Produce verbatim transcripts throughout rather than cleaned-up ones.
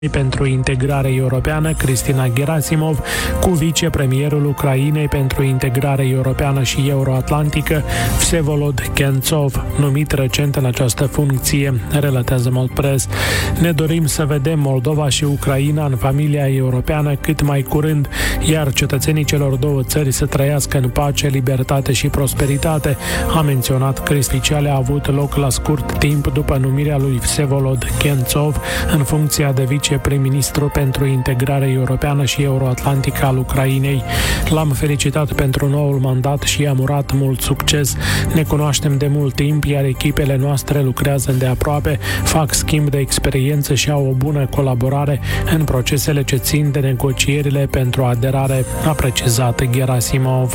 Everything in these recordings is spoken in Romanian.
pentru integrare europeană, Cristina Gerasimov, cu vicepremierul Ucrainei pentru integrare europeană și euroatlantică, Vsevolod Kentsov, numit recent în această funcție, relatează Moldpress. Ne dorim să vedem Moldova și Ucraina în familia europeană cât mai curând, iar cetățenii celor două țări să trăiască în pace, libertate și prosperitate, a menționat că oficiale a avut loc la scurt timp după numirea lui Vsevolod Kentsov în funcția de vice prim-ministru pentru integrare europeană și euroatlantică al Ucrainei. L-am felicitat pentru noul mandat și i-am urat mult succes. Ne cunoaștem de mult timp, iar echipele noastre lucrează îndeaproape, fac schimb de experiență și au o bună colaborare în procesele ce țin de negocierile pentru aderare, a precizat Gerasimov.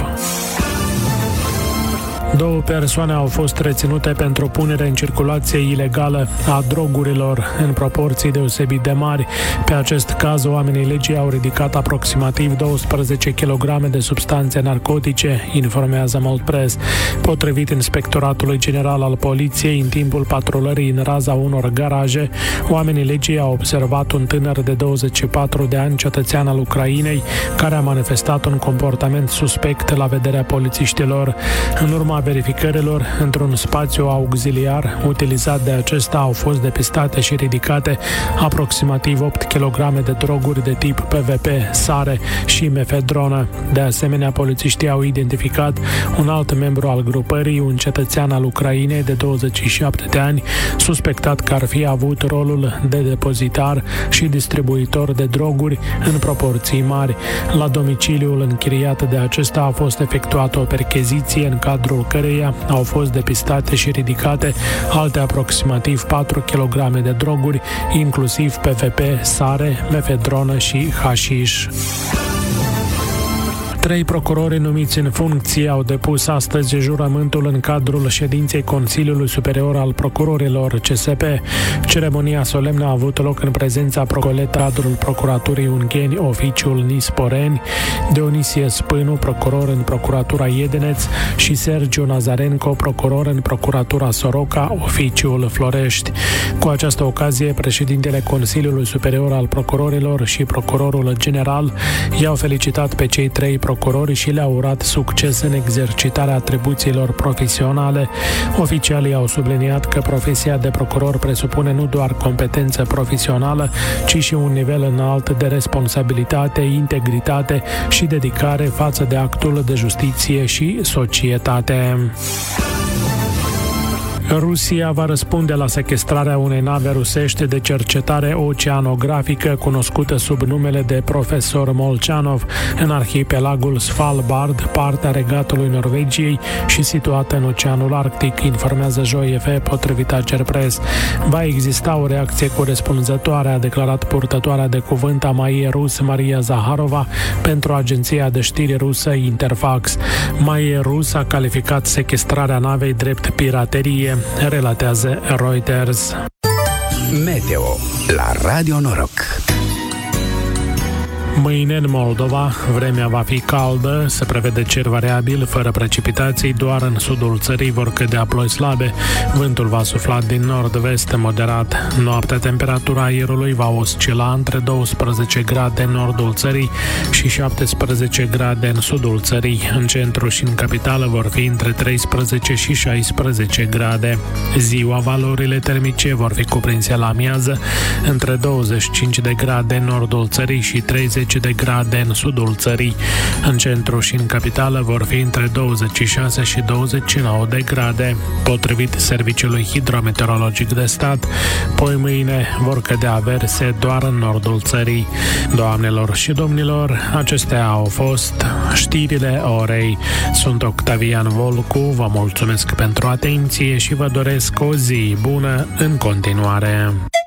Două persoane au fost reținute pentru punere în circulație ilegală a drogurilor în proporții deosebit de mari. Pe acest caz, oamenii legii au ridicat aproximativ douăsprezece kilograme de substanțe narcotice, informează Moldpress. Potrivit Inspectoratului General al Poliției, în timpul patrulării în raza unor garaje, oamenii legii au observat un tânăr de douăzeci și patru de ani, cetățean al Ucrainei, care a manifestat un comportament suspect la vederea polițiștilor. În urma verificărilor, într-un spațiu auxiliar utilizat de acesta, au fost depistate și ridicate aproximativ opt kilograme de droguri de tip P V P, sare și mefedronă. De asemenea, polițiștii au identificat un alt membru al grupării, un cetățean al Ucrainei de douăzeci și șapte de ani, suspectat că ar fi avut rolul de depozitar și distribuitor de droguri în proporții mari. La domiciliul închiriat de acesta a fost efectuată o percheziție în cadrul căreia au fost depistate și ridicate alte aproximativ patru kilograme de droguri, inclusiv P V P, sare, mefedronă și hașiș. Trei procurori numiți în funcție au depus astăzi jurământul în cadrul ședinței Consiliului Superior al Procurorilor, C S P. Ceremonia solemnă a avut loc în prezența procoleta cadrul Procuraturii Ungheni, oficiul Nisporeni, Dionisie Spânu, procuror în Procuratura Iedeneț și Sergiu Nazarenco, procuror în Procuratura Soroca, oficiul Florești. Cu această ocazie, președintele Consiliului Superior al Procurorilor și procurorul general i-au felicitat pe cei trei procurori procurori și le-au urat succes în exercitarea atribuțiilor profesionale. Oficialii au subliniat că profesia de procuror presupune nu doar competență profesională, ci și un nivel înalt de responsabilitate, integritate și dedicare față de actul de justiție și societate. Rusia va răspunde la sechestrarea unei nave rusești de cercetare oceanografică cunoscută sub numele de Profesor Molchanov în arhipelagul Svalbard, partea regatului Norvegiei și situată în Oceanul Arctic, informează Joi F, potrivit Agerpres. Va exista o reacție corespunzătoare, a declarat purtătoarea de cuvânt a M A I E Rus, Maria Zaharova, pentru agenția de știri rusă Interfax. M A I E Rus a calificat sechestrarea navei drept piraterie, relatează Reuters. Meteo la Radio Noroc. Mâine în Moldova, vremea va fi caldă, se prevede cer variabil, fără precipitații, doar în sudul țării vor cădea ploi slabe. Vântul va sufla din nord-vest moderat. Noaptea, temperatura aerului va oscila între douăsprezece grade în nordul țării și șaptesprezece grade în sudul țării. În centru și în capitală vor fi între treisprezece și șaisprezece grade. Ziua, valorile termice vor fi cuprinse la amiază între douăzeci și cinci de grade în nordul țării și treizeci de grade în sudul țării. În centru și în capitală vor fi între douăzeci și șase și douăzeci și nouă de grade. Potrivit Serviciului Hidrometeorologic de Stat, poi mâine vor cădea averse doar în nordul țării. Doamnelor și domnilor, acestea au fost știrile orei. Sunt Octavian Volcu, vă mulțumesc pentru atenție și vă doresc o zi bună în continuare.